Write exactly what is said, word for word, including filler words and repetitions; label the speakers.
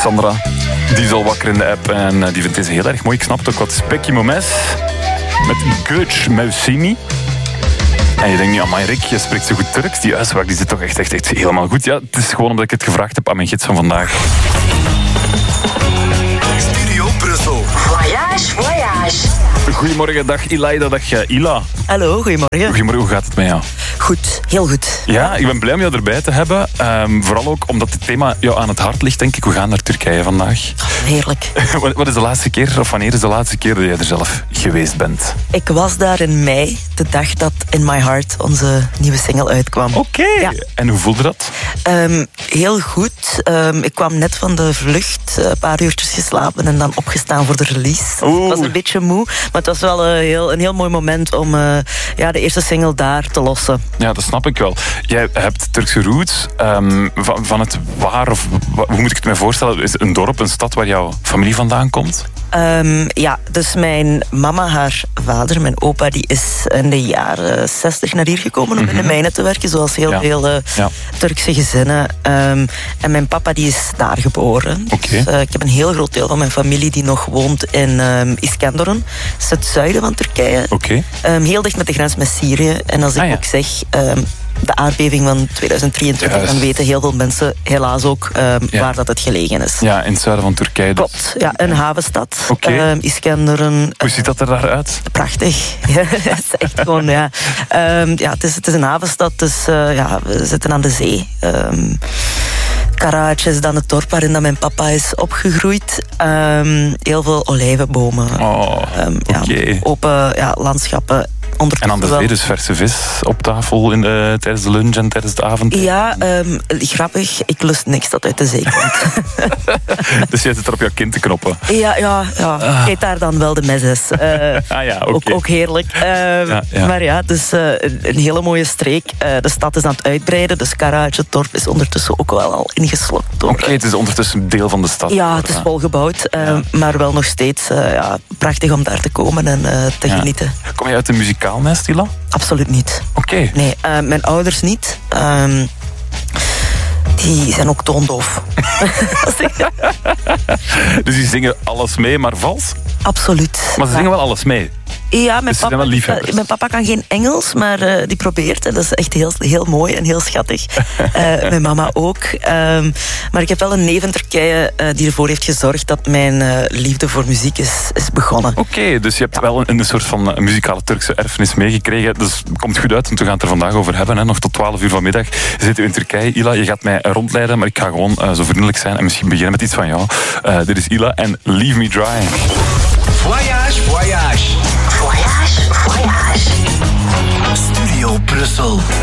Speaker 1: Sandra. Die is al wakker in de app en die vindt deze heel erg mooi. Ik snap het ook wat. Spekkie Momes met Göç Mevsimi. En je denkt nu, amai Rick, je spreekt zo goed Turks. Die uitspraak die zit toch echt, echt, echt helemaal goed. Ja, het is gewoon omdat ik het gevraagd heb aan mijn gids van vandaag.
Speaker 2: Studio Brussel.
Speaker 3: Voyage, voyage.
Speaker 1: Goedemorgen, dag Ilaida, dag Ila.
Speaker 4: Hallo, goedemorgen.
Speaker 1: Goedemorgen, hoe gaat het met jou?
Speaker 4: Goed, heel goed.
Speaker 1: Ja, ik ben blij om jou erbij te hebben. Um, vooral ook omdat het thema jou aan het hart ligt, denk ik. We gaan naar Turkije vandaag.
Speaker 4: Heerlijk.
Speaker 1: Wat is de laatste keer, of wanneer is de laatste keer dat jij er zelf geweest bent?
Speaker 4: Ik was daar in mei, de dag dat In My Heart onze nieuwe single uitkwam.
Speaker 1: Oké. Okay. Ja. En hoe voelde dat?
Speaker 4: Um, heel goed. Um, ik kwam net van de vlucht, een paar uurtjes geslapen en dan opgestaan voor de release.
Speaker 1: Oeh.
Speaker 4: Ik was een beetje moe, maar het was wel een heel, een heel mooi moment om uh, ja, de eerste single daar te lossen.
Speaker 1: Ja, dat snap ik wel. Jij hebt Turkse roots. Um, van, van het waar, of hoe moet ik het me voorstellen? Is het een dorp, een stad waar jouw familie vandaan komt?
Speaker 4: Um, ja, dus mijn mama, haar vader, mijn opa, die is in de jaren zestig naar hier gekomen om mm-hmm. in de mijnen te werken, zoals heel ja. veel uh, ja. Turkse gezinnen. Um, en mijn papa die is daar geboren.
Speaker 1: Okay.
Speaker 4: Dus, uh, ik heb een heel groot deel van mijn familie die nog woont in um, Iskenderun. Dat is het zuiden van Turkije.
Speaker 1: Okay.
Speaker 4: Um, heel dicht met de grens met Syrië. En als ik ah, ja. ook zeg... Um, de aardbeving van tweeduizend drieëntwintig,
Speaker 1: Juist.
Speaker 4: Dan weten heel veel mensen helaas ook um, ja. waar dat het gelegen is.
Speaker 1: Ja, in het zuiden van Turkije. Dus.
Speaker 4: Klopt, ja, een havenstad.
Speaker 1: Okay.
Speaker 4: Um, Iskenderun.
Speaker 1: Hoe ziet dat er daaruit?
Speaker 4: Prachtig. Het is echt gewoon, ja. Um, ja het, is, het is een havenstad, dus uh, ja, we zitten aan de zee. Um, Karaç is dan het dorp waarin dat mijn papa is opgegroeid. Um, heel veel olijvenbomen.
Speaker 1: Oh,
Speaker 4: um,
Speaker 1: okay.
Speaker 4: ja, open ja, landschappen.
Speaker 1: En aan de zee dus verse vis op tafel in de, tijdens de lunch en tijdens de avond?
Speaker 4: Ja, um, grappig. Ik lust niks dat uit de zee komt.
Speaker 1: Dus jij zit er op jouw kin te knoppen?
Speaker 4: Ja, ja, ja.
Speaker 1: Ah.
Speaker 4: Ik eet daar dan wel de messes. Uh,
Speaker 1: ah ja, oké.
Speaker 4: Ook, ook heerlijk. Uh, ja, ja. Maar ja, dus uh, een hele mooie streek. Uh, de stad is aan het uitbreiden. Dus Karaç, het dorp, is ondertussen ook wel al ingeslokt.
Speaker 1: Oké, okay, het is ondertussen deel van de stad.
Speaker 4: Ja, het is volgebouwd. Uh, ja. Maar wel nog steeds uh, ja, prachtig om daar te komen en uh, te ja. genieten.
Speaker 1: Kom je uit de muzikaal nest, Ila?
Speaker 4: Absoluut niet.
Speaker 1: Oké. Okay.
Speaker 4: Nee, uh, mijn ouders niet. Um, die zijn ook toondoof.
Speaker 1: Dus die zingen alles mee, maar vals?
Speaker 4: Absoluut.
Speaker 1: Maar ze zingen wel alles mee?
Speaker 4: Ja, mijn,
Speaker 1: dus
Speaker 4: papa,
Speaker 1: wel
Speaker 4: mijn papa kan geen Engels, maar uh, die probeert. En dat is echt heel, heel mooi en heel schattig. Uh, mijn mama ook. Um, maar ik heb wel een neef in Turkije uh, die ervoor heeft gezorgd dat mijn uh, liefde voor muziek is, is begonnen.
Speaker 1: Oké, okay, dus je hebt ja. wel een, een soort van muzikale Turkse erfenis meegekregen. Dus het komt goed uit, want we gaan het er vandaag over hebben. Hè. Nog tot twaalf uur vanmiddag zitten we in Turkije. Ila, je gaat mij rondleiden, maar ik ga gewoon uh, zo vriendelijk zijn en misschien beginnen met iets van jou. Uh, dit is Ila en Leave Me Dry.
Speaker 2: Voyage, voyage.
Speaker 3: Voyage, voyage.
Speaker 2: Studio Brussel.